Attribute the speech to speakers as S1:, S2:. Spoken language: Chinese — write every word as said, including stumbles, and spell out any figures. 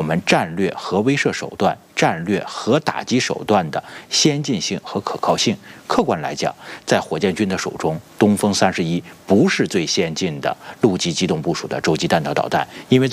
S1: 们战略核威慑手段、战略核打击手段的先进性和可靠性。客观来讲，在火箭军的手中，东风三十一不是最先进的陆基机动部署的洲际弹道导弹，因为